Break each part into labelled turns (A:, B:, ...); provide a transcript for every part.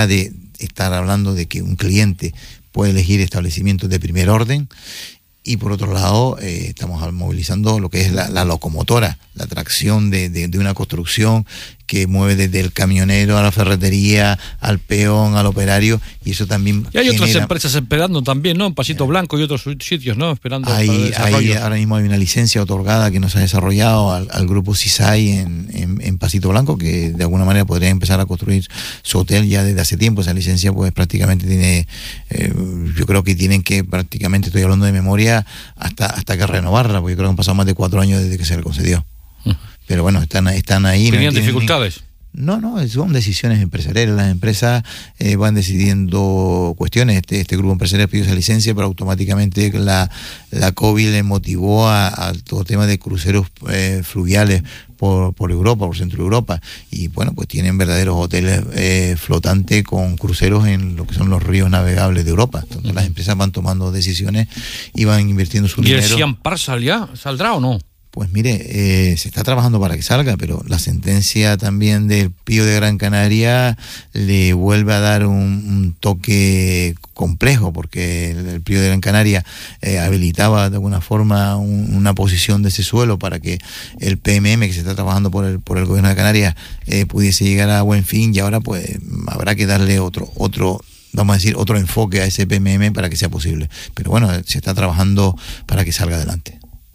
A: de estar hablando de que un cliente puede elegir establecimientos de primer orden. Y por otro lado, estamos movilizando lo que es la locomotora, la tracción de una construcción que mueve desde el camionero a la ferretería, al peón, al operario, y eso también
B: y hay otras empresas esperando también, ¿no? En Pasito Blanco y otros sitios, ¿no? Esperando para el desarrollo.
A: Ahora mismo hay una licencia otorgada que nos ha desarrollado al grupo CISAI en Pasito Blanco, que de alguna manera podría empezar a construir su hotel ya desde hace tiempo. Esa licencia pues prácticamente tiene, yo creo que tienen que prácticamente, estoy hablando de memoria, hasta que renovarla, porque creo que han pasado más de 4 años desde que se le concedió. Pero bueno, están ahí.
B: ¿Tenían dificultades?
A: No, son decisiones empresariales. Las empresas van decidiendo cuestiones. Este grupo empresarial pidió esa licencia, pero automáticamente la COVID le motivó a todo tema de cruceros fluviales por Europa, por Centro Europa. Y bueno, pues tienen verdaderos hoteles flotantes con cruceros en lo que son los ríos navegables de Europa. Entonces las empresas van tomando decisiones y van invirtiendo su dinero.
B: ¿Y el Siampar saldrá o no?
A: Pues mire, se está trabajando para que salga, pero la sentencia también del Pío de Gran Canaria le vuelve a dar un toque complejo, porque el Pío de Gran Canaria habilitaba de alguna forma una posición de ese suelo para que el PMM que se está trabajando por el gobierno de Canarias pudiese llegar a buen fin, y ahora pues habrá que darle otro vamos a decir, otro enfoque a ese PMM para que sea posible. Pero bueno, se está trabajando para que salga adelante.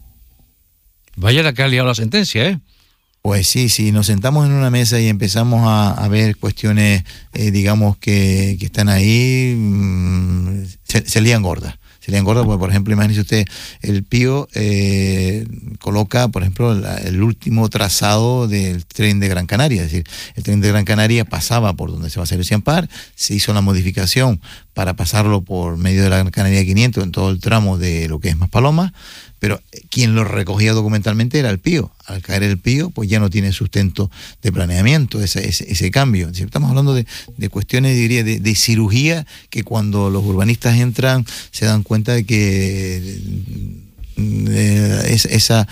B: Vaya la que ha liado la sentencia, ¿eh?
A: Pues sí, nos sentamos en una mesa y empezamos a ver cuestiones, digamos, que están ahí, se lían gordas. Porque, por ejemplo, imagínese usted, el Pío coloca, por ejemplo, el último trazado del tren de Gran Canaria. Es decir, el tren de Gran Canaria pasaba por donde se va a hacer el Siampar, se hizo la modificación para pasarlo por medio de la Gran Canaria 500 en todo el tramo de lo que es Maspalomas, pero quien lo recogía documentalmente era el Pío. Al caer el Pío, pues ya no tiene sustento de planeamiento ese cambio. Estamos hablando de cuestiones, diría, de cirugía, que cuando los urbanistas entran se dan cuenta de que esa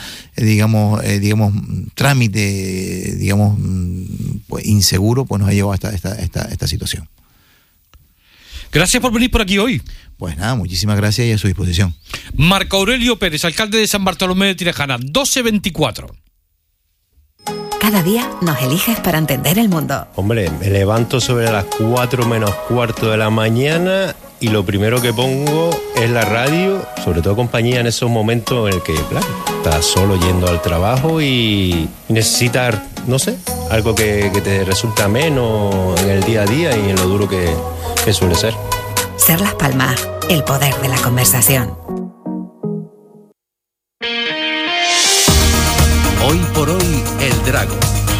A: trámite, pues inseguro, pues nos ha llevado hasta esta situación.
B: Gracias por venir por aquí hoy.
A: Pues nada, muchísimas gracias y a su disposición.
B: Marco Aurelio Pérez, alcalde de San Bartolomé de Tirajana, 12:24.
C: Cada día nos eliges para entender el mundo.
D: Hombre, me levanto sobre las 4 menos cuarto de la mañana y lo primero que pongo es la radio, sobre todo compañía en esos momentos en el que, claro, estás solo yendo al trabajo y necesitas, no sé, algo que te resulta ameno en el día a día y en lo duro que suele ser.
C: Ser Las Palmas, el poder de la conversación.
E: Hoy por hoy, El Drago.